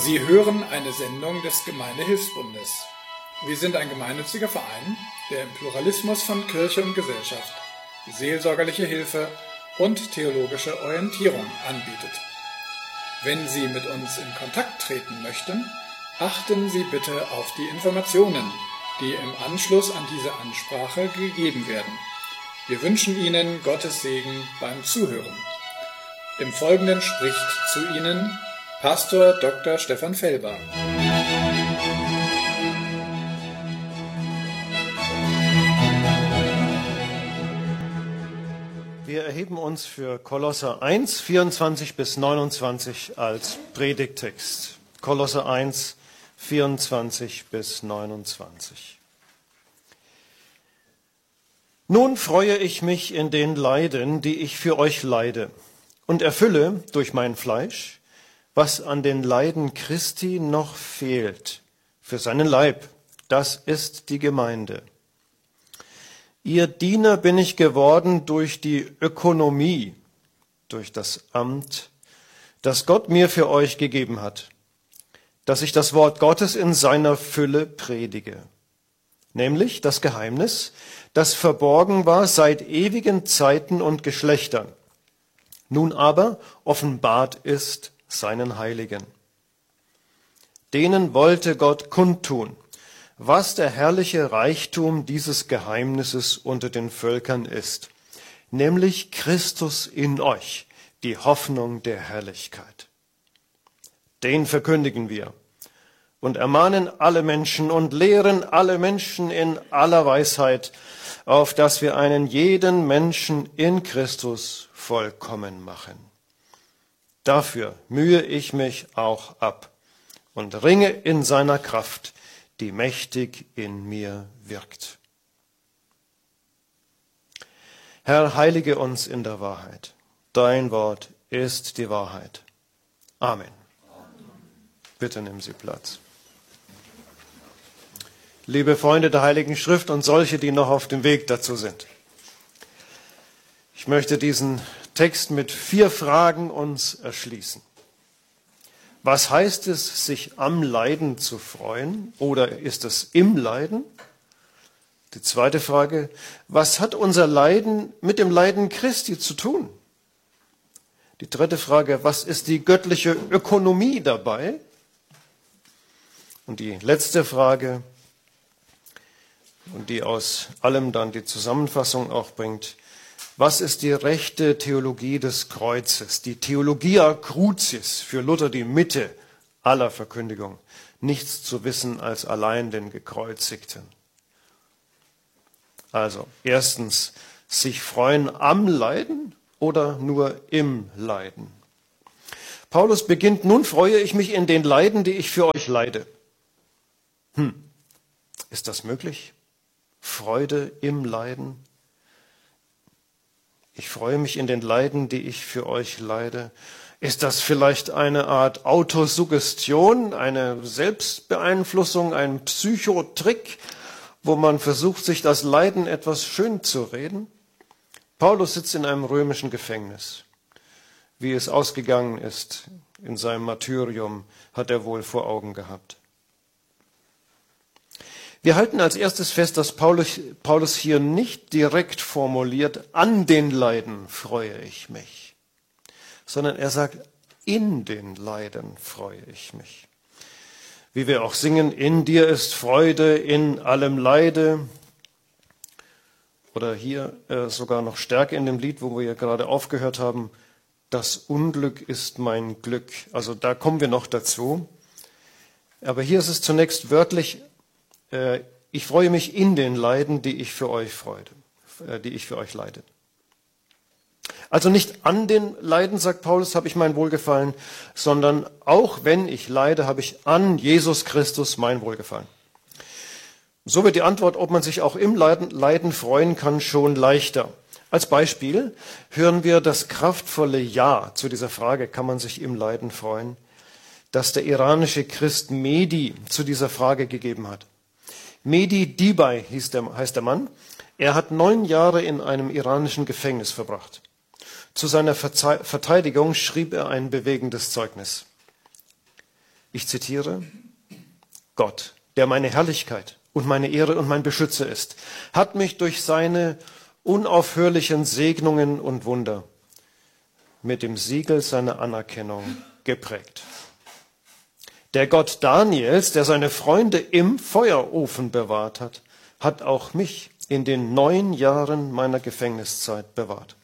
Sie hören eine Sendung des Gemeindehilfsbundes. Wir sind ein gemeinnütziger Verein, der im Pluralismus von Kirche und Gesellschaft seelsorgerliche Hilfe und theologische Orientierung anbietet. Wenn Sie mit uns in Kontakt treten möchten, achten Sie bitte auf die Informationen, die im Anschluss an diese Ansprache gegeben werden. Wir wünschen Ihnen Gottes Segen beim Zuhören. Im Folgenden spricht zu Ihnen Pastor Dr. Stefan Felber. Wir erheben uns für Kolosser 1, 24 bis 29 als Predigttext. Kolosser 1, 24 bis 29. Nun freue ich mich in den Leiden, die ich für euch leide, und erfülle durch mein Fleisch, was an den Leiden Christi noch fehlt, für seinen Leib, das ist die Gemeinde. Ihr Diener bin ich geworden durch die Ökonomie, durch das Amt, das Gott mir für euch gegeben hat, dass ich das Wort Gottes in seiner Fülle predige, nämlich das Geheimnis, das verborgen war seit ewigen Zeiten und Geschlechtern, nun aber offenbart ist seinen Heiligen. Denen wollte Gott kundtun, was der herrliche Reichtum dieses Geheimnisses unter den Völkern ist, nämlich Christus in euch, die Hoffnung der Herrlichkeit. Den verkündigen wir und ermahnen alle Menschen und lehren alle Menschen in aller Weisheit, auf dass wir einen jeden Menschen in Christus vollkommen machen. Dafür mühe ich mich auch ab und ringe in seiner Kraft, die mächtig in mir wirkt. Herr, heilige uns in der Wahrheit. Dein Wort ist die Wahrheit. Amen. Bitte nehmen Sie Platz. Liebe Freunde der Heiligen Schrift und solche, die noch auf dem Weg dazu sind. Ich möchte diesen Text mit 4 Fragen uns erschließen. Was heißt es, sich am Leiden zu freuen, oder ist es im Leiden? Die zweite Frage, was hat unser Leiden mit dem Leiden Christi zu tun? Die dritte Frage, was ist die göttliche Ökonomie dabei? Und die letzte Frage, und die aus allem dann die Zusammenfassung auch bringt, was ist die rechte Theologie des Kreuzes, die Theologia Crucis, für Luther die Mitte aller Verkündigung, nichts zu wissen als allein den Gekreuzigten. Also, erstens, sich freuen am Leiden oder nur im Leiden? Paulus beginnt, nun freue ich mich in den Leiden, die ich für euch leide. Ist das möglich? Freude im Leiden? Ich freue mich in den Leiden, die ich für euch leide. Ist das vielleicht eine Art Autosuggestion, eine Selbstbeeinflussung, ein Psychotrick, wo man versucht, sich das Leiden etwas schön zu reden? Paulus sitzt in einem römischen Gefängnis. Wie es ausgegangen ist in seinem Martyrium, hat er wohl vor Augen gehabt. Wir halten als erstes fest, dass Paulus hier nicht direkt formuliert, an den Leiden freue ich mich, sondern er sagt, in den Leiden freue ich mich. Wie wir auch singen, in dir ist Freude, in allem Leide. Oder hier sogar noch stärker in dem Lied, wo wir gerade aufgehört haben, das Unglück ist mein Glück. Also da kommen wir noch dazu. Aber hier ist es zunächst wörtlich, ich freue mich in den Leiden, die ich für euch leide. Also nicht an den Leiden, sagt Paulus, habe ich mein Wohlgefallen, sondern auch wenn ich leide, habe ich an Jesus Christus mein Wohlgefallen. So wird die Antwort, ob man sich auch im Leiden freuen kann, schon leichter. Als Beispiel hören wir das kraftvolle Ja zu dieser Frage, kann man sich im Leiden freuen, das der iranische Christ Mehdi zu dieser Frage gegeben hat. Mehdi Dibai heißt der Mann. Er hat 9 Jahre in einem iranischen Gefängnis verbracht. Zu seiner Verteidigung schrieb er ein bewegendes Zeugnis. Ich zitiere, Gott, der meine Herrlichkeit und meine Ehre und mein Beschützer ist, hat mich durch seine unaufhörlichen Segnungen und Wunder mit dem Siegel seiner Anerkennung geprägt. Der Gott Daniels, der seine Freunde im Feuerofen bewahrt hat, hat auch mich in den 9 Jahren meiner Gefängniszeit bewahrt.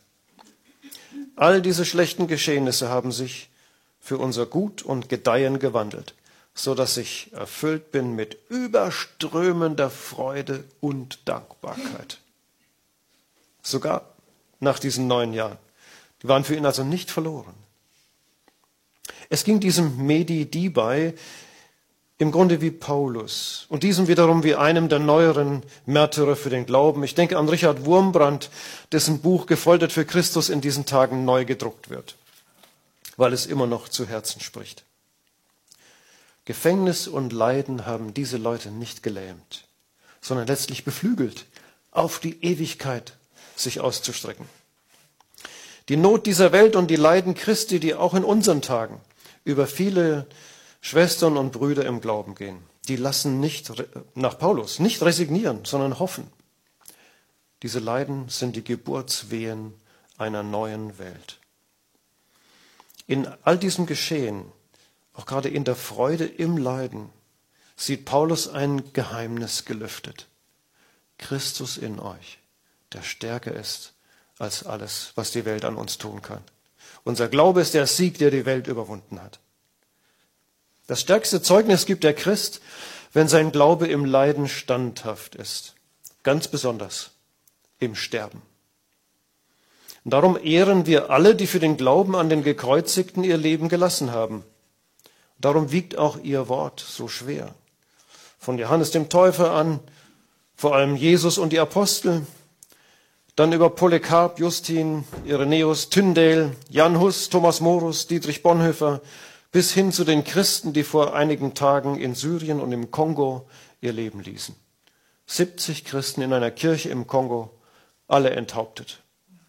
All diese schlechten Geschehnisse haben sich für unser Gut und Gedeihen gewandelt, so dass ich erfüllt bin mit überströmender Freude und Dankbarkeit. Sogar nach diesen 9 Jahren. Die waren für ihn also nicht verloren. Es ging diesem Medi Dibei im Grunde wie Paulus und diesem wiederum wie einem der neueren Märtyrer für den Glauben. Ich denke an Richard Wurmbrand, dessen Buch Gefoltert für Christus in diesen Tagen neu gedruckt wird, weil es immer noch zu Herzen spricht. Gefängnis und Leiden haben diese Leute nicht gelähmt, sondern letztlich beflügelt, auf die Ewigkeit sich auszustrecken. Die Not dieser Welt und die Leiden Christi, die auch in unseren Tagen über viele Schwestern und Brüder im Glauben gehen, die lassen nicht, nach Paulus, nicht resignieren, sondern hoffen. Diese Leiden sind die Geburtswehen einer neuen Welt. In all diesem Geschehen, auch gerade in der Freude im Leiden, sieht Paulus ein Geheimnis gelüftet. Christus in euch, der stärker ist als alles, was die Welt an uns tun kann. Unser Glaube ist der Sieg, der die Welt überwunden hat. Das stärkste Zeugnis gibt der Christ, wenn sein Glaube im Leiden standhaft ist. Ganz besonders im Sterben. Und darum ehren wir alle, die für den Glauben an den Gekreuzigten ihr Leben gelassen haben. Darum wiegt auch ihr Wort so schwer. Von Johannes dem Täufer an, vor allem Jesus und die Apostel, dann über Polycarp, Justin, Irenäus, Tyndale, Jan Hus, Thomas Morus, Dietrich Bonhoeffer, bis hin zu den Christen, die vor einigen Tagen in Syrien und im Kongo ihr Leben ließen. 70 Christen in einer Kirche im Kongo, alle enthauptet.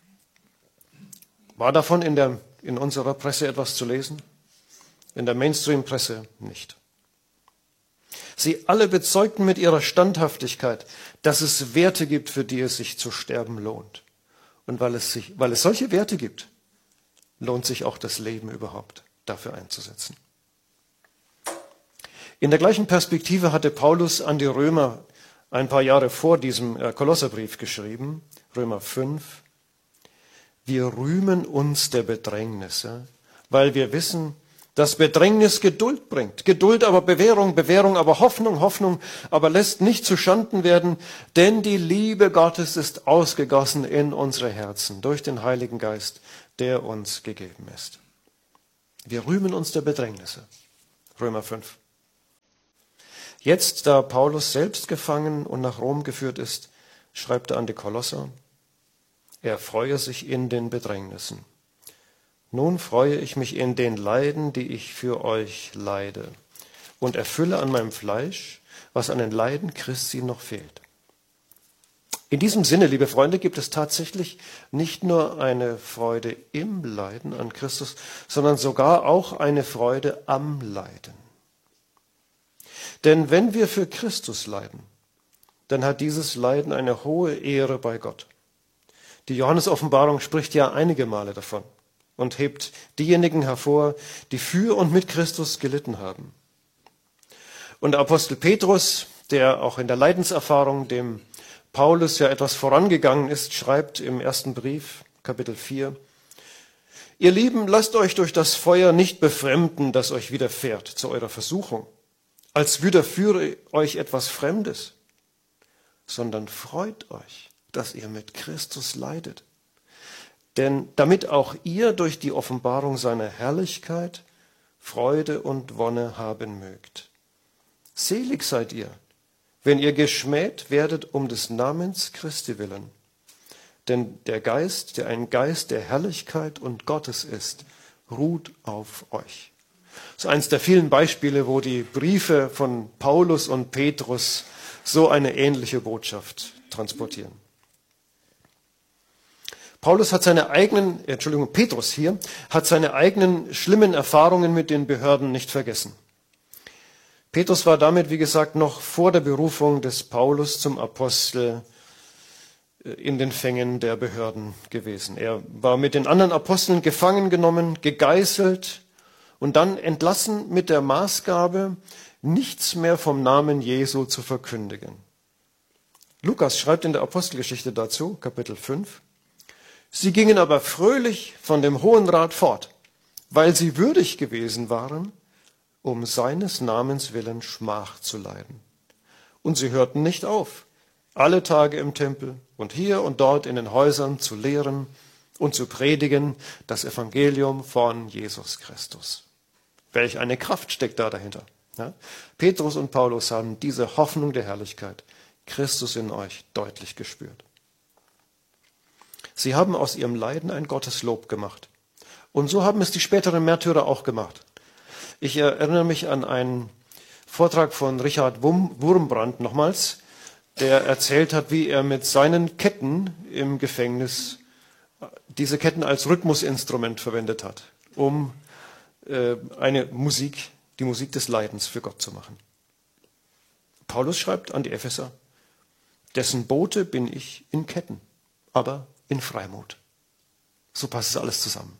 War davon in unserer Presse etwas zu lesen? In der Mainstream-Presse nicht. Sie alle bezeugten mit ihrer Standhaftigkeit, dass es Werte gibt, für die es sich zu sterben lohnt. Und weil es solche Werte gibt, lohnt sich auch das Leben überhaupt, dafür einzusetzen. In der gleichen Perspektive hatte Paulus an die Römer ein paar Jahre vor diesem Kolosserbrief geschrieben, Römer 5. Wir rühmen uns der Bedrängnisse, weil wir wissen, dass Bedrängnis Geduld bringt. Geduld aber Bewährung, Bewährung aber Hoffnung, Hoffnung aber lässt nicht zuschanden werden, denn die Liebe Gottes ist ausgegossen in unsere Herzen durch den Heiligen Geist, der uns gegeben ist. Wir rühmen uns der Bedrängnisse. Römer 5. Jetzt, da Paulus selbst gefangen und nach Rom geführt ist, schreibt er an die Kolosser, er freue sich in den Bedrängnissen. Nun freue ich mich in den Leiden, die ich für euch leide, und erfülle an meinem Fleisch, was an den Leiden Christi noch fehlt. In diesem Sinne, liebe Freunde, gibt es tatsächlich nicht nur eine Freude im Leiden an Christus, sondern sogar auch eine Freude am Leiden. Denn wenn wir für Christus leiden, dann hat dieses Leiden eine hohe Ehre bei Gott. Die Johannes-Offenbarung spricht ja einige Male davon und hebt diejenigen hervor, die für und mit Christus gelitten haben. Und der Apostel Petrus, der auch in der Leidenserfahrung dem Paulus ja etwas vorangegangen ist, schreibt im ersten Brief, Kapitel 4, ihr Lieben, lasst euch durch das Feuer nicht befremden, das euch widerfährt zu eurer Versuchung, als widerführe euch etwas Fremdes, sondern freut euch, dass ihr mit Christus leidet. Denn damit auch ihr durch die Offenbarung seiner Herrlichkeit Freude und Wonne haben mögt. Selig seid ihr, wenn ihr geschmäht werdet um des Namens Christi willen. Denn der Geist, der ein Geist der Herrlichkeit und Gottes ist, ruht auf euch. Das ist eines der vielen Beispiele, wo die Briefe von Paulus und Petrus so eine ähnliche Botschaft transportieren. Petrus hat seine eigenen schlimmen Erfahrungen mit den Behörden nicht vergessen. Petrus war damit, wie gesagt, noch vor der Berufung des Paulus zum Apostel in den Fängen der Behörden gewesen. Er war mit den anderen Aposteln gefangen genommen, gegeißelt und dann entlassen mit der Maßgabe, nichts mehr vom Namen Jesu zu verkündigen. Lukas schreibt in der Apostelgeschichte dazu, Kapitel 5, sie gingen aber fröhlich von dem Hohen Rat fort, weil sie würdig gewesen waren, um seines Namens willen Schmach zu leiden. Und sie hörten nicht auf, alle Tage im Tempel und hier und dort in den Häusern zu lehren und zu predigen das Evangelium von Jesus Christus. Welch eine Kraft steckt da dahinter. Ja? Petrus und Paulus haben diese Hoffnung der Herrlichkeit, Christus in euch, deutlich gespürt. Sie haben aus ihrem Leiden ein Gotteslob gemacht. Und so haben es die späteren Märtyrer auch gemacht. Ich erinnere mich an einen Vortrag von Richard Wurmbrand nochmals, der erzählt hat, wie er mit seinen Ketten im Gefängnis diese Ketten als Rhythmusinstrument verwendet hat, um die Musik des Leidens für Gott zu machen. Paulus schreibt an die Epheser, dessen Bote bin ich in Ketten, aber in Freimut. So passt es alles zusammen.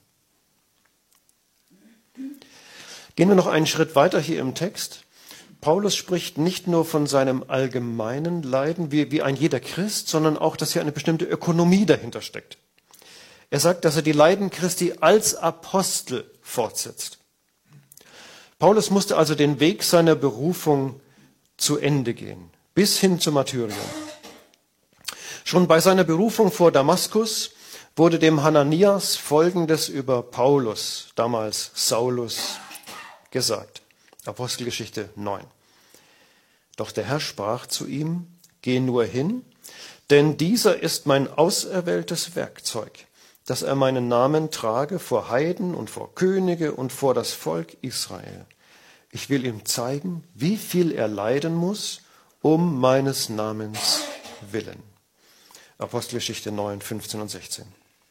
Gehen wir noch einen Schritt weiter hier im Text. Paulus spricht nicht nur von seinem allgemeinen Leiden wie ein jeder Christ, sondern auch, dass hier eine bestimmte Ökonomie dahinter steckt. Er sagt, dass er die Leiden Christi als Apostel fortsetzt. Paulus musste also den Weg seiner Berufung zu Ende gehen, bis hin zum Martyrium. Schon bei seiner Berufung vor Damaskus wurde dem Hananias Folgendes über Paulus, damals Saulus, gesagt. Apostelgeschichte 9. Doch der Herr sprach zu ihm, geh nur hin, denn dieser ist mein auserwähltes Werkzeug, dass er meinen Namen trage vor Heiden und vor Könige und vor das Volk Israel. Ich will ihm zeigen, wie viel er leiden muss, um meines Namens willen. Apostelgeschichte 9, 15 und 16.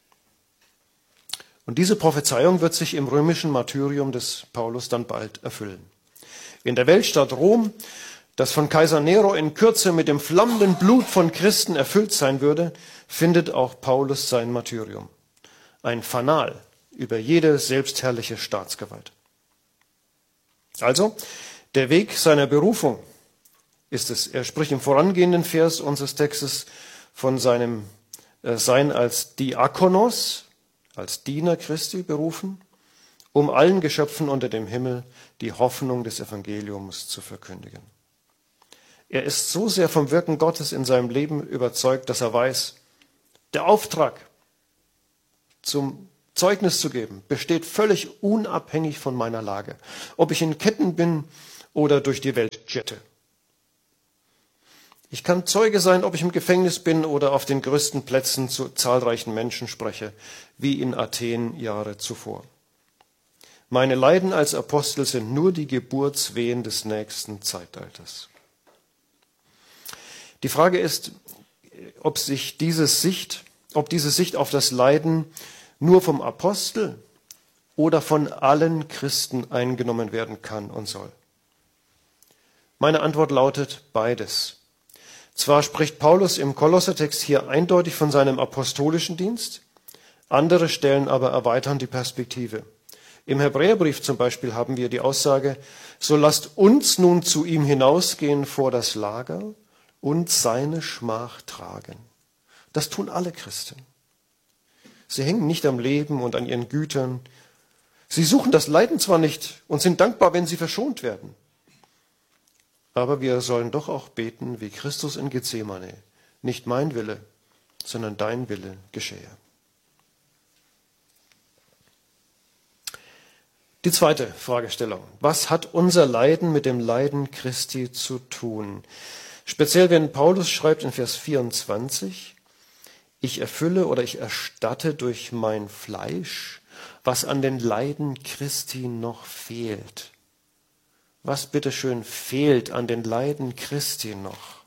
Und diese Prophezeiung wird sich im römischen Martyrium des Paulus dann bald erfüllen. In der Weltstadt Rom, das von Kaiser Nero in Kürze mit dem flammenden Blut von Christen erfüllt sein würde, findet auch Paulus sein Martyrium. Ein Fanal über jede selbstherrliche Staatsgewalt. Also, der Weg seiner Berufung ist es. Er spricht im vorangehenden Vers unseres Textes von seinem Sein als Diakonos, als Diener Christi berufen, um allen Geschöpfen unter dem Himmel die Hoffnung des Evangeliums zu verkündigen. Er ist so sehr vom Wirken Gottes in seinem Leben überzeugt, dass er weiß, der Auftrag zum Zeugnis zu geben besteht völlig unabhängig von meiner Lage, ob ich in Ketten bin oder durch die Welt jette. Ich kann Zeuge sein, ob ich im Gefängnis bin oder auf den größten Plätzen zu zahlreichen Menschen spreche, wie in Athen Jahre zuvor. Meine Leiden als Apostel sind nur die Geburtswehen des nächsten Zeitalters. Die Frage ist, ob diese Sicht auf das Leiden nur vom Apostel oder von allen Christen eingenommen werden kann und soll. Meine Antwort lautet beides. Zwar spricht Paulus im Kolossertext hier eindeutig von seinem apostolischen Dienst, andere Stellen aber erweitern die Perspektive. Im Hebräerbrief zum Beispiel haben wir die Aussage, so lasst uns nun zu ihm hinausgehen vor das Lager und seine Schmach tragen. Das tun alle Christen. Sie hängen nicht am Leben und an ihren Gütern. Sie suchen das Leiden zwar nicht und sind dankbar, wenn sie verschont werden. Aber wir sollen doch auch beten, wie Christus in Gethsemane. Nicht mein Wille, sondern dein Wille geschehe. Die zweite Fragestellung. Was hat unser Leiden mit dem Leiden Christi zu tun? Speziell, wenn Paulus schreibt in Vers 24, ich erfülle oder ich erstatte durch mein Fleisch, was an den Leiden Christi noch fehlt. Was bitteschön fehlt an den Leiden Christi noch?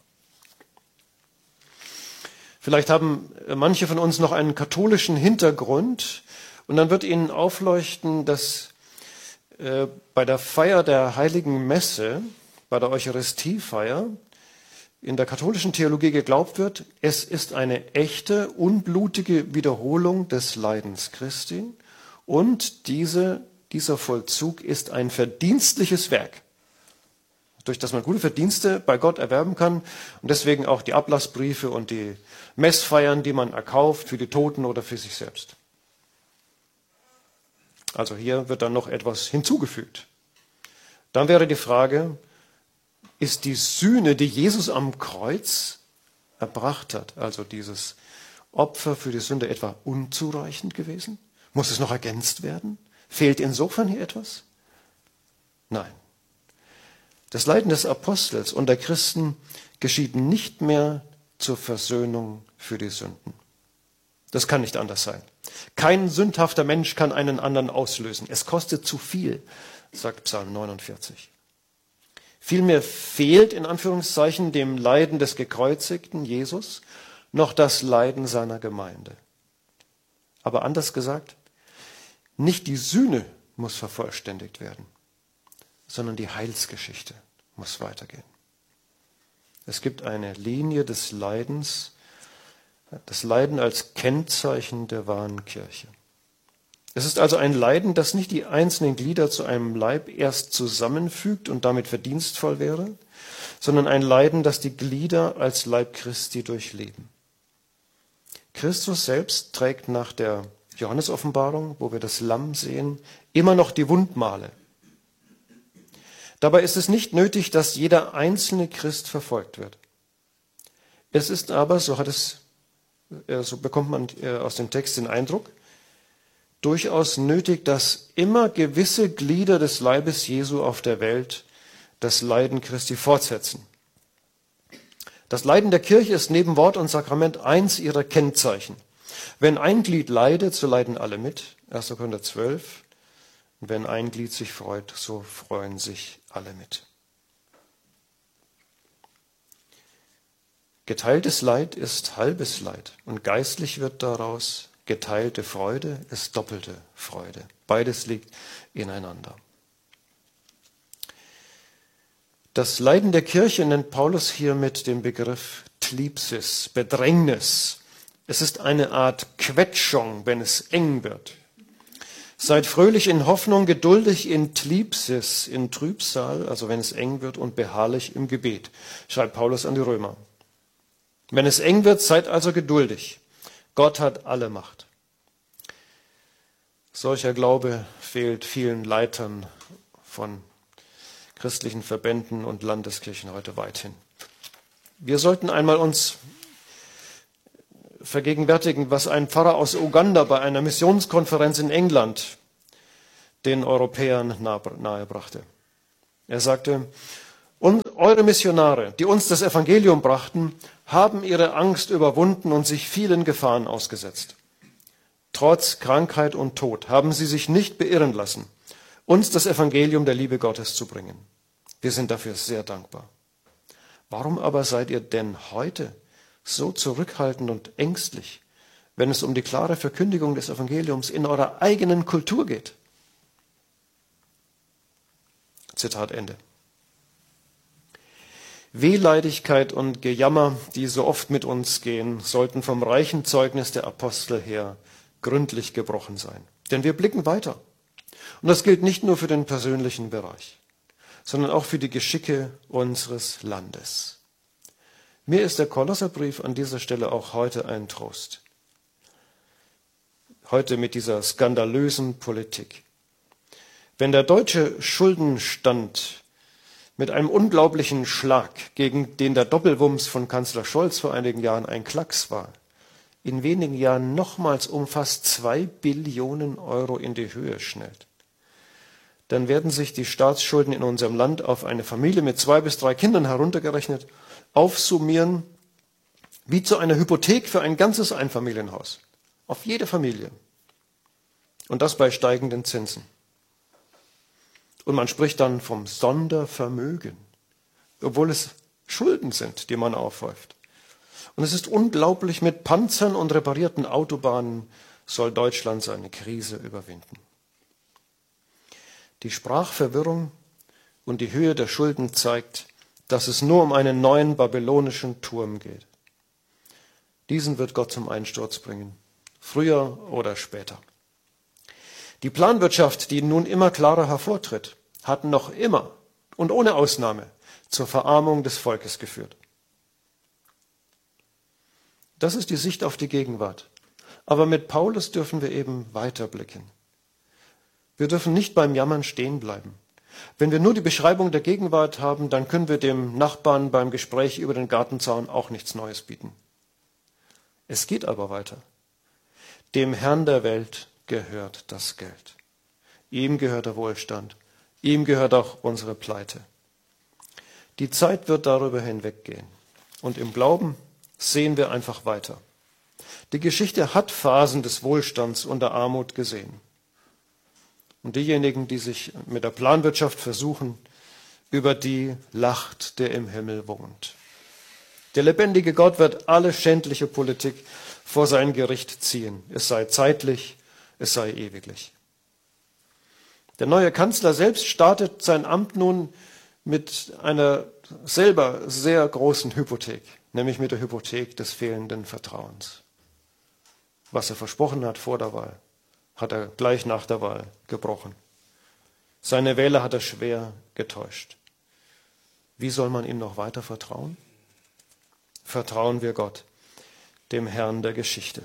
Vielleicht haben manche von uns noch einen katholischen Hintergrund und dann wird ihnen aufleuchten, dass bei der Feier der Heiligen Messe bei der Eucharistiefeier in der katholischen Theologie geglaubt wird, es ist eine echte, unblutige Wiederholung des Leidens Christi und dieser Vollzug ist ein verdienstliches Werk, durch das man gute Verdienste bei Gott erwerben kann und deswegen auch die Ablassbriefe und die Messfeiern, die man erkauft für die Toten oder für sich selbst. Also hier wird dann noch etwas hinzugefügt. Dann wäre die Frage, ist die Sühne, die Jesus am Kreuz erbracht hat, also dieses Opfer für die Sünde, etwa unzureichend gewesen? Muss es noch ergänzt werden? Fehlt insofern hier etwas? Nein. Das Leiden des Apostels und der Christen geschieht nicht mehr zur Versöhnung für die Sünden. Das kann nicht anders sein. Kein sündhafter Mensch kann einen anderen auslösen. Es kostet zu viel, sagt Psalm 49. Vielmehr fehlt in Anführungszeichen dem Leiden des gekreuzigten Jesus noch das Leiden seiner Gemeinde. Aber anders gesagt, nicht die Sühne muss vervollständigt werden, sondern die Heilsgeschichte muss weitergehen. Es gibt eine Linie des Leidens, das Leiden als Kennzeichen der wahren Kirche. Es ist also ein Leiden, das nicht die einzelnen Glieder zu einem Leib erst zusammenfügt und damit verdienstvoll wäre, sondern ein Leiden, das die Glieder als Leib Christi durchleben. Christus selbst trägt nach der Johannesoffenbarung, wo wir das Lamm sehen, immer noch die Wundmale. Dabei ist es nicht nötig, dass jeder einzelne Christ verfolgt wird. Es ist aber, so bekommt man aus dem Text den Eindruck, durchaus nötig, dass immer gewisse Glieder des Leibes Jesu auf der Welt das Leiden Christi fortsetzen. Das Leiden der Kirche ist neben Wort und Sakrament eins ihrer Kennzeichen. Wenn ein Glied leidet, so leiden alle mit. 1. Korinther 12. Und wenn ein Glied sich freut, so freuen sich alle mit. Geteiltes Leid ist halbes Leid und geistlich wird daraus geteilte Freude ist doppelte Freude. Beides liegt ineinander. Das Leiden der Kirche nennt Paulus hier mit dem Begriff Thlipsis, Bedrängnis. Es ist eine Art Quetschung, wenn es eng wird. Seid fröhlich in Hoffnung, geduldig in Thlipsis, in Trübsal, also wenn es eng wird, und beharrlich im Gebet, schreibt Paulus an die Römer. Wenn es eng wird, seid also geduldig. Gott hat alle Macht. Solcher Glaube fehlt vielen Leitern von christlichen Verbänden und Landeskirchen heute weithin. Wir sollten einmal uns vergegenwärtigen, was ein Pfarrer aus Uganda bei einer Missionskonferenz in England den Europäern nahebrachte. Er sagte, und eure Missionare, die uns das Evangelium brachten, haben ihre Angst überwunden und sich vielen Gefahren ausgesetzt. Trotz Krankheit und Tod haben sie sich nicht beirren lassen, uns das Evangelium der Liebe Gottes zu bringen. Wir sind dafür sehr dankbar. Warum aber seid ihr denn heute so zurückhaltend und ängstlich, wenn es um die klare Verkündigung des Evangeliums in eurer eigenen Kultur geht? Zitat Ende. Wehleidigkeit und Gejammer, die so oft mit uns gehen, sollten vom reichen Zeugnis der Apostel her gründlich gebrochen sein. Denn wir blicken weiter. Und das gilt nicht nur für den persönlichen Bereich, sondern auch für die Geschicke unseres Landes. Mir ist der Kolosserbrief an dieser Stelle auch heute ein Trost. Heute mit dieser skandalösen Politik. Wenn der deutsche Schuldenstand mit einem unglaublichen Schlag, gegen den der Doppelwumms von Kanzler Scholz vor einigen Jahren ein Klacks war, in wenigen Jahren nochmals um fast 2 Billionen Euro in die Höhe schnellt, dann werden sich die Staatsschulden in unserem Land auf eine Familie mit 2 bis 3 Kindern heruntergerechnet aufsummieren wie zu einer Hypothek für ein ganzes Einfamilienhaus. Auf jede Familie. Und das bei steigenden Zinsen. Und man spricht dann vom Sondervermögen, obwohl es Schulden sind, die man aufhäuft. Und es ist unglaublich, mit Panzern und reparierten Autobahnen soll Deutschland seine Krise überwinden. Die Sprachverwirrung und die Höhe der Schulden zeigt, dass es nur um einen neuen babylonischen Turm geht. Diesen wird Gott zum Einsturz bringen, früher oder später. Die Planwirtschaft, die nun immer klarer hervortritt, hat noch immer und ohne Ausnahme zur Verarmung des Volkes geführt. Das ist die Sicht auf die Gegenwart. Aber mit Paulus dürfen wir eben weiterblicken. Wir dürfen nicht beim Jammern stehen bleiben. Wenn wir nur die Beschreibung der Gegenwart haben, dann können wir dem Nachbarn beim Gespräch über den Gartenzaun auch nichts Neues bieten. Es geht aber weiter. Dem Herrn der Welt gehört das Geld. Ihm gehört der Wohlstand. Ihm gehört auch unsere Pleite. Die Zeit wird darüber hinweggehen. Und im Glauben sehen wir einfach weiter. Die Geschichte hat Phasen des Wohlstands und der Armut gesehen. Und diejenigen, die sich mit der Planwirtschaft versuchen, über die lacht der im Himmel wohnt. Der lebendige Gott wird alle schändliche Politik vor sein Gericht ziehen. Es sei zeitlich, es sei ewiglich. Der neue Kanzler selbst startet sein Amt nun mit einer selber sehr großen Hypothek, nämlich mit der Hypothek des fehlenden Vertrauens. Was er versprochen hat vor der Wahl, hat er gleich nach der Wahl gebrochen. Seine Wähler hat er schwer getäuscht. Wie soll man ihm noch weiter vertrauen? Vertrauen wir Gott, dem Herrn der Geschichte.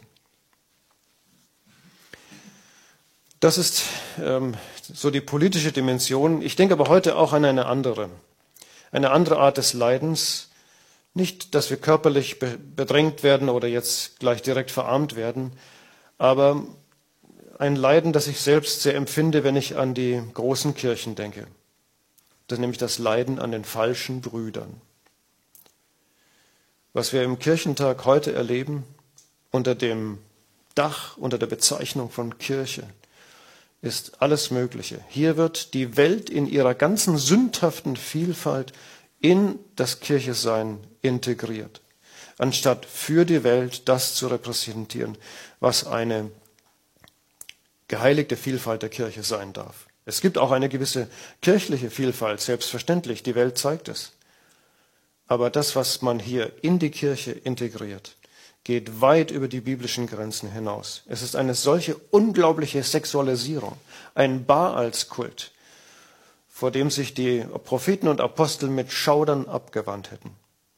Das ist so die politische Dimension. Ich denke aber heute auch an eine andere Art des Leidens. Nicht, dass wir körperlich bedrängt werden oder jetzt gleich direkt verarmt werden, aber ein Leiden, das ich selbst sehr empfinde, wenn ich an die großen Kirchen denke. Das ist nämlich das Leiden an den falschen Brüdern. Was wir im Kirchentag heute erleben, unter dem Dach, unter der Bezeichnung von Kirche, ist alles Mögliche. Hier wird die Welt in ihrer ganzen sündhaften Vielfalt in das Kirchesein integriert, anstatt für die Welt das zu repräsentieren, was eine geheiligte Vielfalt der Kirche sein darf. Es gibt auch eine gewisse kirchliche Vielfalt, selbstverständlich, die Welt zeigt es. Aber das, was man hier in die Kirche integriert, geht weit über die biblischen Grenzen hinaus. Es ist eine solche unglaubliche Sexualisierung, ein Baalskult, vor dem sich die Propheten und Apostel mit Schaudern abgewandt hätten.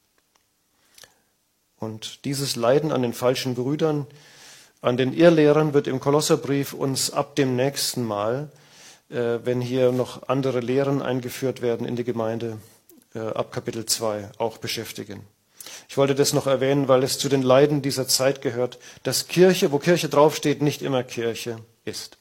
Und dieses Leiden an den falschen Brüdern, an den Irrlehrern wird im Kolosserbrief uns ab dem nächsten Mal, wenn hier noch andere Lehren eingeführt werden in die Gemeinde, ab Kapitel 2 auch beschäftigen. Ich wollte das noch erwähnen, weil es zu den Leiden dieser Zeit gehört, dass Kirche, wo Kirche draufsteht, nicht immer Kirche ist.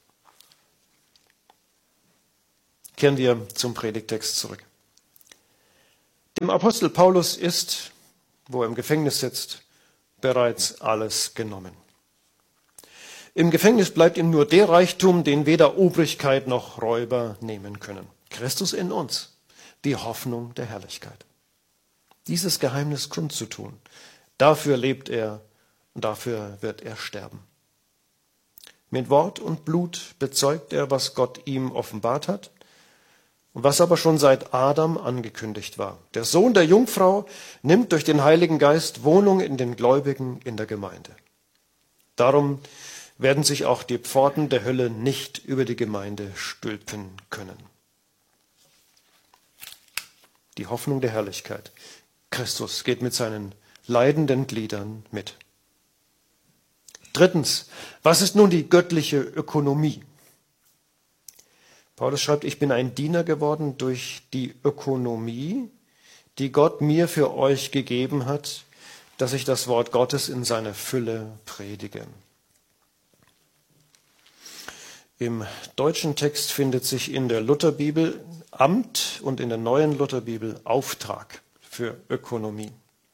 Kehren wir zum Predigtext zurück. Dem Apostel Paulus ist, wo er im Gefängnis sitzt, bereits alles genommen. Im Gefängnis bleibt ihm nur der Reichtum, den weder Obrigkeit noch Räuber nehmen können. Christus in uns, die Hoffnung der Herrlichkeit. Dieses Geheimnis kundzutun, dafür lebt er und dafür wird er sterben. Mit Wort und Blut bezeugt er, was Gott ihm offenbart hat, was aber schon seit Adam angekündigt war. Der Sohn der Jungfrau nimmt durch den Heiligen Geist Wohnung in den Gläubigen in der Gemeinde. Darum werden sich auch die Pforten der Hölle nicht über die Gemeinde stülpen können. Die Hoffnung der Herrlichkeit. Christus geht mit seinen leidenden Gliedern mit. Drittens, was ist nun die göttliche Ökonomie? Paulus schreibt, ich bin ein Diener geworden durch die Ökonomie, die Gott mir für euch gegeben hat, dass ich das Wort Gottes in seiner Fülle predige. Im deutschen Text findet sich in der Lutherbibel Amt und in der neuen Lutherbibel Auftrag für Ökonomie.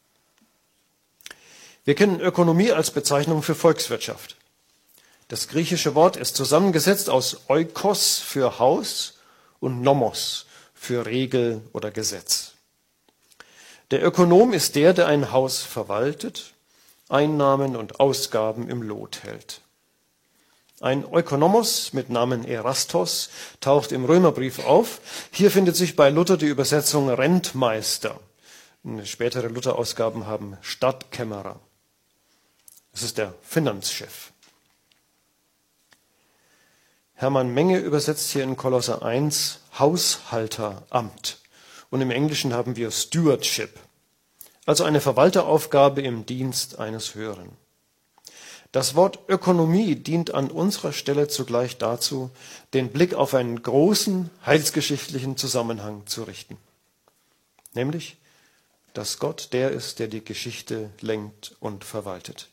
Wir kennen Ökonomie als Bezeichnung für Volkswirtschaft. Das griechische Wort ist zusammengesetzt aus Oikos für Haus und Nomos für Regel oder Gesetz. Der Ökonom ist der ein Haus verwaltet, Einnahmen und Ausgaben im Lot hält. Ein Ökonomos mit Namen Erastos taucht im Römerbrief auf. Hier findet sich bei Luther die Übersetzung Rentmeister. Spätere Luther-Ausgaben haben Stadtkämmerer. Das ist der Finanzchef. Hermann Menge übersetzt hier in Kolosser 1 Haushalteramt. Und im Englischen haben wir Stewardship, also eine Verwalteraufgabe im Dienst eines Höheren. Das Wort Ökonomie dient an unserer Stelle zugleich dazu, den Blick auf einen großen heilsgeschichtlichen Zusammenhang zu richten. Nämlich, dass Gott der ist, der die Geschichte lenkt und verwaltet.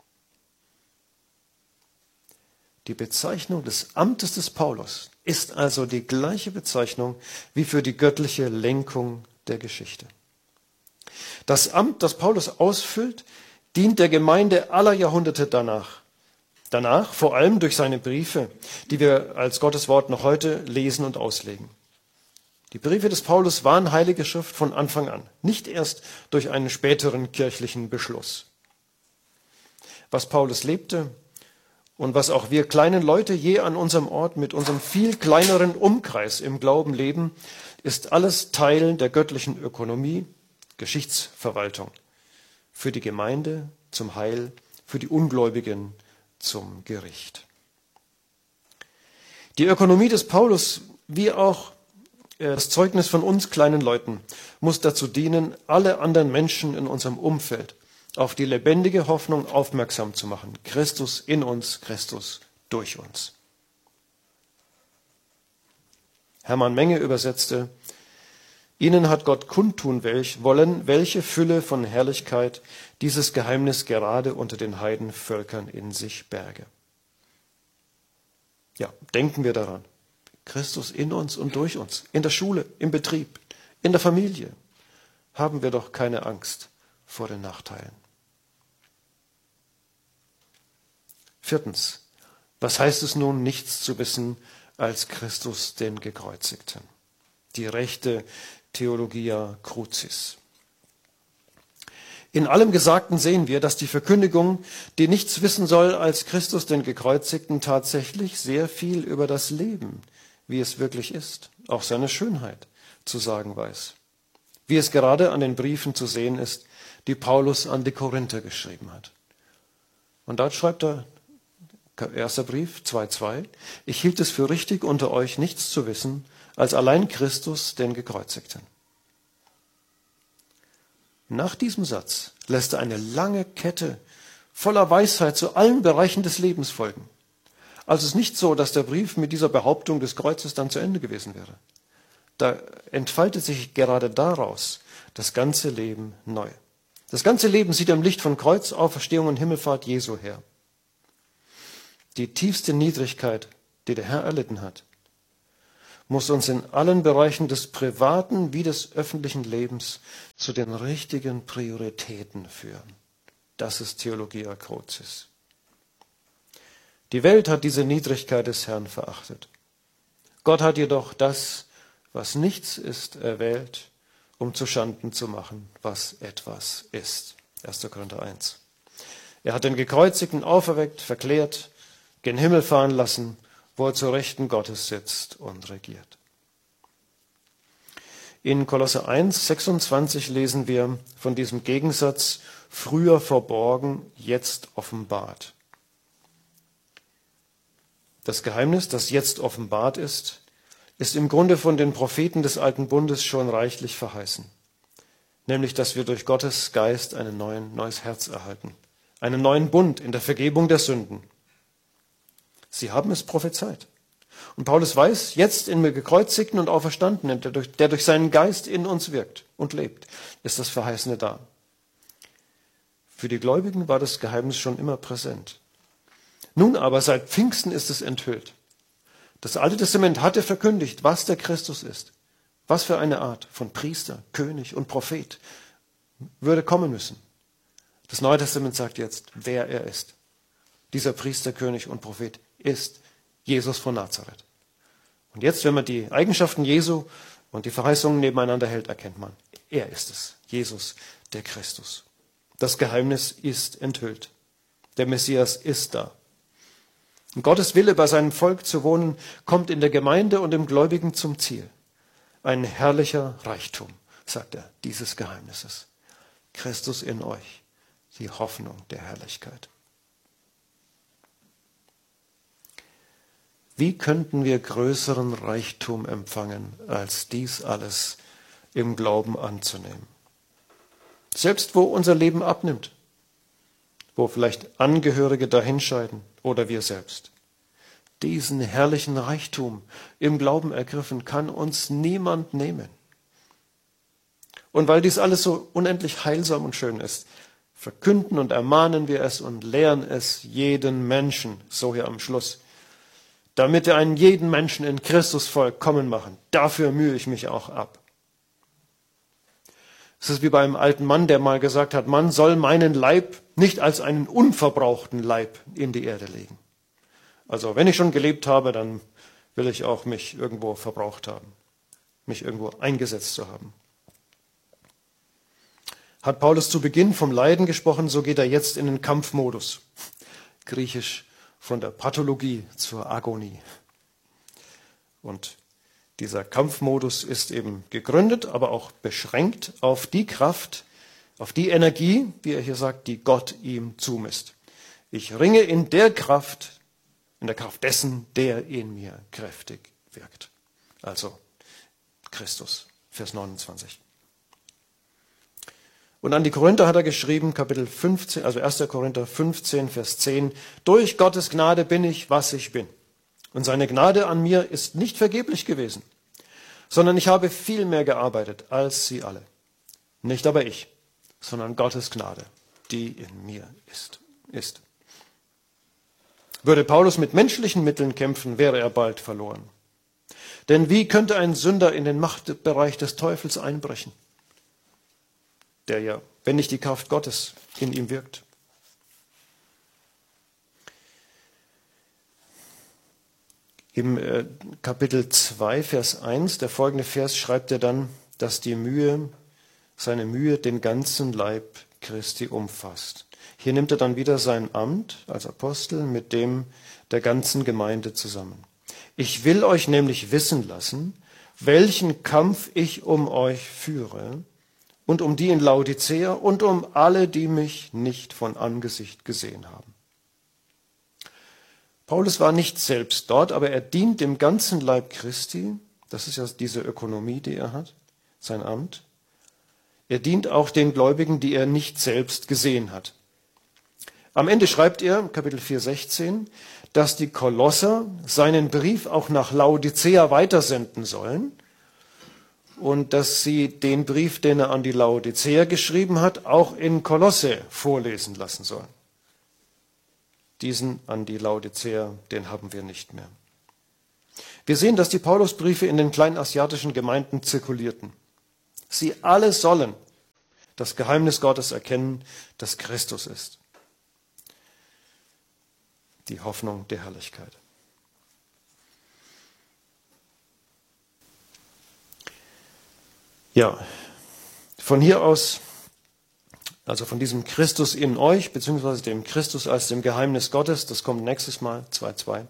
Die Bezeichnung des Amtes des Paulus ist also die gleiche Bezeichnung wie für die göttliche Lenkung der Geschichte. Das Amt, das Paulus ausfüllt, dient der Gemeinde aller Jahrhunderte danach. Danach vor allem durch seine Briefe, die wir als Gottes Wort noch heute lesen und auslegen. Die Briefe des Paulus waren Heilige Schrift von Anfang an, nicht erst durch einen späteren kirchlichen Beschluss. Was Paulus lebte und was auch wir kleinen Leute je an unserem Ort mit unserem viel kleineren Umkreis im Glauben leben, ist alles Teil der göttlichen Ökonomie, Geschichtsverwaltung. Für die Gemeinde zum Heil, für die Ungläubigen zum Gericht. Die Ökonomie des Paulus, wie auch das Zeugnis von uns kleinen Leuten, muss dazu dienen, alle anderen Menschen in unserem Umfeld auf die lebendige Hoffnung aufmerksam zu machen. Christus in uns, Christus durch uns. Hermann Menge übersetzte: Ihnen hat Gott kundtun wollen, welche Fülle von Herrlichkeit dieses Geheimnis gerade unter den Heidenvölkern in sich berge. Ja, denken wir daran. Christus in uns und durch uns, in der Schule, im Betrieb, in der Familie. Haben wir doch keine Angst vor den Nachteilen. Viertens. Was heißt es nun, nichts zu wissen als Christus den Gekreuzigten? Die rechte Theologia Crucis. In allem Gesagten sehen wir, dass die Verkündigung, die nichts wissen soll als Christus den Gekreuzigten, tatsächlich sehr viel über das Leben, wie es wirklich ist, auch seine Schönheit, zu sagen weiß. Wie es gerade an den Briefen zu sehen ist, die Paulus an die Korinther geschrieben hat. Und dort schreibt er, 1. Brief 2,2, ich hielt es für richtig, unter euch nichts zu wissen, als allein Christus, den Gekreuzigten. Nach diesem Satz lässt er eine lange Kette voller Weisheit zu allen Bereichen des Lebens folgen. Also es ist nicht so, dass der Brief mit dieser Behauptung des Kreuzes dann zu Ende gewesen wäre. Da entfaltet sich gerade daraus das ganze Leben neu. Das ganze Leben sieht im Licht von Kreuz, Auferstehung und Himmelfahrt Jesu her. Die tiefste Niedrigkeit, die der Herr erlitten hat, muss uns in allen Bereichen des privaten wie des öffentlichen Lebens zu den richtigen Prioritäten führen. Das ist Theologia Crucis. Die Welt hat diese Niedrigkeit des Herrn verachtet. Gott hat jedoch das, was nichts ist, erwählt, um zu Schanden zu machen, was etwas ist. 1. Korinther 1. Er hat den Gekreuzigten auferweckt, verklärt, gen Himmel fahren lassen, wo er zur Rechten Gottes sitzt und regiert. In Kolosser 1, 26 lesen wir von diesem Gegensatz, früher verborgen, jetzt offenbart. Das Geheimnis, das jetzt offenbart ist im Grunde von den Propheten des Alten Bundes schon reichlich verheißen. Nämlich, dass wir durch Gottes Geist ein neues Herz erhalten. Einen neuen Bund in der Vergebung der Sünden. Sie haben es prophezeit. Und Paulus weiß, jetzt in mir Gekreuzigten und Auferstandenen, der durch seinen Geist in uns wirkt und lebt, ist das Verheißene da. Für die Gläubigen war das Geheimnis schon immer präsent. Nun aber, seit Pfingsten ist es enthüllt. Das Alte Testament hatte verkündigt, was der Christus ist. Was für eine Art von Priester, König und Prophet würde kommen müssen. Das Neue Testament sagt jetzt, wer er ist. Dieser Priester, König und Prophet ist Jesus von Nazareth. Und jetzt, wenn man die Eigenschaften Jesu und die Verheißungen nebeneinander hält, erkennt man, er ist es, Jesus, der Christus. Das Geheimnis ist enthüllt. Der Messias ist da. Und Gottes Wille, bei seinem Volk zu wohnen, kommt in der Gemeinde und im Gläubigen zum Ziel. Ein herrlicher Reichtum, sagt er, dieses Geheimnisses. Christus in euch, die Hoffnung der Herrlichkeit. Wie könnten wir größeren Reichtum empfangen, als dies alles im Glauben anzunehmen? Selbst wo unser Leben abnimmt, wo vielleicht Angehörige dahinscheiden oder wir selbst. Diesen herrlichen Reichtum im Glauben ergriffen kann uns niemand nehmen. Und weil dies alles so unendlich heilsam und schön ist, verkünden und ermahnen wir es und lehren es jeden Menschen, so hier am Schluss, damit wir einen jeden Menschen in Christus vollkommen machen. Dafür mühe ich mich auch ab. Es ist wie bei einem alten Mann, der mal gesagt hat, man soll meinen Leib nicht als einen unverbrauchten Leib in die Erde legen. Also wenn ich schon gelebt habe, dann will ich auch mich irgendwo verbraucht haben, mich irgendwo eingesetzt zu haben. Hat Paulus zu Beginn vom Leiden gesprochen, so geht er jetzt in den Kampfmodus. Griechisch von der Pathologie zur Agonie. Und dieser Kampfmodus ist eben gegründet, aber auch beschränkt auf die Kraft, auf die Energie, wie er hier sagt, die Gott ihm zumisst. Ich ringe in der Kraft dessen, der in mir kräftig wirkt. Also Christus, Vers 29. Und an die Korinther hat er geschrieben, Kapitel 15, also 1. Korinther 15, Vers 10, durch Gottes Gnade bin ich, was ich bin. Und seine Gnade an mir ist nicht vergeblich gewesen, sondern ich habe viel mehr gearbeitet als sie alle. Nicht aber ich, sondern Gottes Gnade, die in mir ist. Würde Paulus mit menschlichen Mitteln kämpfen, wäre er bald verloren. Denn wie könnte ein Sünder in den Machtbereich des Teufels einbrechen, der ja, wenn nicht die Kraft Gottes in ihm wirkt? Im Kapitel 2, Vers 1, der folgende Vers, schreibt er dann, dass seine Mühe den ganzen Leib Christi umfasst. Hier nimmt er dann wieder sein Amt als Apostel mit dem der ganzen Gemeinde zusammen. Ich will euch nämlich wissen lassen, welchen Kampf ich um euch führe und um die in Laodicea und um alle, die mich nicht von Angesicht gesehen haben. Paulus war nicht selbst dort, aber er dient dem ganzen Leib Christi. Das ist ja diese Ökonomie, die er hat, sein Amt. Er dient auch den Gläubigen, die er nicht selbst gesehen hat. Am Ende schreibt er, Kapitel 4, 16, dass die Kolosser seinen Brief auch nach Laodicea weitersenden sollen und dass sie den Brief, den er an die Laodicea geschrieben hat, auch in Kolosse vorlesen lassen sollen. Diesen an die Laodicea, den haben wir nicht mehr. Wir sehen, dass die Paulusbriefe in den kleinasiatischen Gemeinden zirkulierten. Sie alle sollen das Geheimnis Gottes erkennen, das Christus ist. Die Hoffnung der Herrlichkeit. Ja, von hier aus, also von diesem Christus in euch, beziehungsweise dem Christus als dem Geheimnis Gottes, das kommt nächstes Mal, 2,2.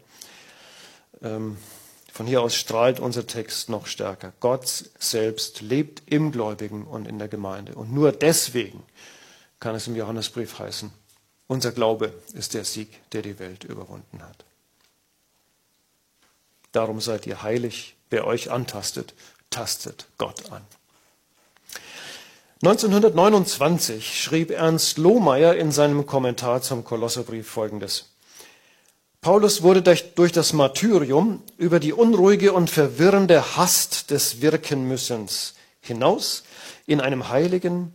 Von hier aus strahlt unser Text noch stärker. Gott selbst lebt im Gläubigen und in der Gemeinde. Und nur deswegen kann es im Johannesbrief heißen, unser Glaube ist der Sieg, der die Welt überwunden hat. Darum seid ihr heilig. Wer euch antastet, tastet Gott an. 1929 schrieb Ernst Lohmeier in seinem Kommentar zum Kolosserbrief Folgendes. Paulus wurde durch das Martyrium über die unruhige und verwirrende Hast des Wirkenmüssens hinaus in einen heiligen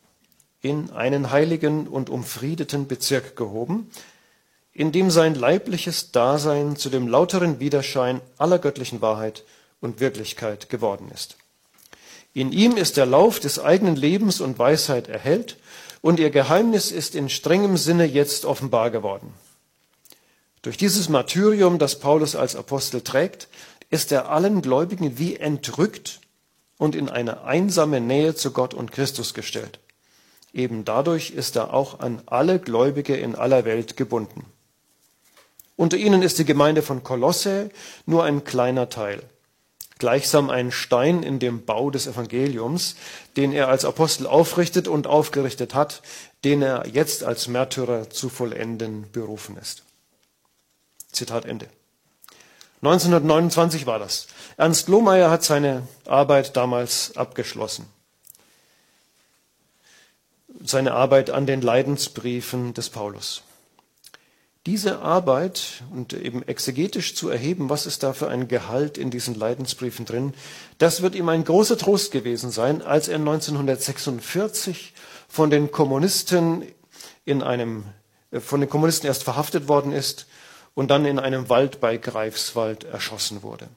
und umfriedeten Bezirk gehoben, in dem sein leibliches Dasein zu dem lauteren Widerschein aller göttlichen Wahrheit und Wirklichkeit geworden ist. In ihm ist der Lauf des eigenen Lebens und Weisheit erhellt und ihr Geheimnis ist in strengem Sinne jetzt offenbar geworden. Durch dieses Martyrium, das Paulus als Apostel trägt, ist er allen Gläubigen wie entrückt und in eine einsame Nähe zu Gott und Christus gestellt. Eben dadurch ist er auch an alle Gläubige in aller Welt gebunden. Unter ihnen ist die Gemeinde von Kolosse nur ein kleiner Teil, gleichsam ein Stein in dem Bau des Evangeliums, den er als Apostel aufrichtet und aufgerichtet hat, den er jetzt als Märtyrer zu vollenden berufen ist. Zitat Ende. 1929 war das. Ernst Lohmeyer hat seine Arbeit damals abgeschlossen. Seine Arbeit an den Leidensbriefen des Paulus. Diese Arbeit und eben exegetisch zu erheben, was ist da für ein Gehalt in diesen Leidensbriefen drin, das wird ihm ein großer Trost gewesen sein, als er 1946 von den Kommunisten erst verhaftet worden ist und dann in einem Wald bei Greifswald erschossen wurde.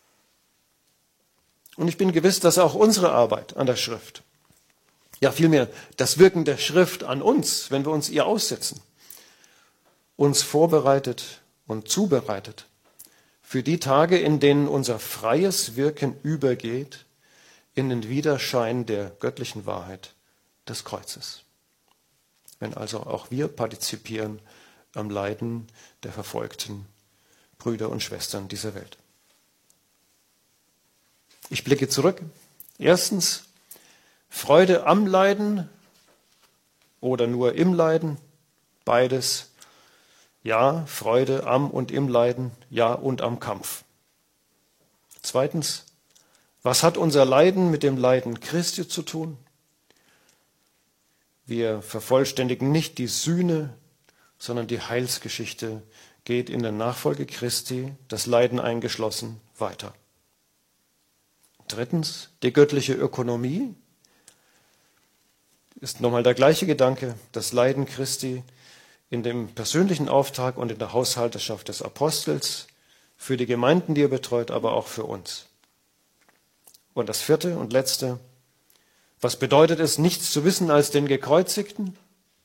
Und ich bin gewiss, dass auch unsere Arbeit an der Schrift, ja vielmehr das Wirken der Schrift an uns, wenn wir uns ihr aussetzen, uns vorbereitet und zubereitet für die Tage, in denen unser freies Wirken übergeht in den Widerschein der göttlichen Wahrheit des Kreuzes. Wenn also auch wir partizipieren am Leiden der verfolgten Brüder und Schwestern dieser Welt. Ich blicke zurück. Erstens, Freude am Leiden oder nur im Leiden, beides. Ja, Freude am und im Leiden, ja und am Kampf. Zweitens, was hat unser Leiden mit dem Leiden Christi zu tun? Wir vervollständigen nicht die Sühne, sondern die Heilsgeschichte geht in der Nachfolge Christi, das Leiden eingeschlossen, weiter. Drittens, die göttliche Ökonomie ist nochmal der gleiche Gedanke, das Leiden Christi in dem persönlichen Auftrag und in der Haushalterschaft des Apostels, für die Gemeinden, die er betreut, aber auch für uns. Und das vierte und letzte, was bedeutet es, nichts zu wissen als den Gekreuzigten?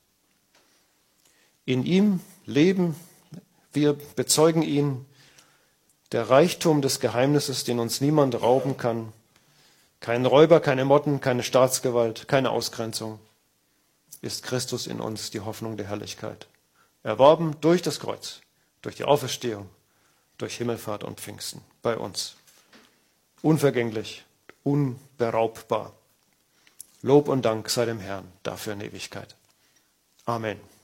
In ihm leben, wir bezeugen ihn, der Reichtum des Geheimnisses, den uns niemand rauben kann. Kein Räuber, keine Motten, keine Staatsgewalt, keine Ausgrenzung. Ist Christus in uns die Hoffnung der Herrlichkeit. Erworben durch das Kreuz, durch die Auferstehung, durch Himmelfahrt und Pfingsten bei uns. Unvergänglich, unberaubbar. Lob und Dank sei dem Herrn dafür in Ewigkeit. Amen.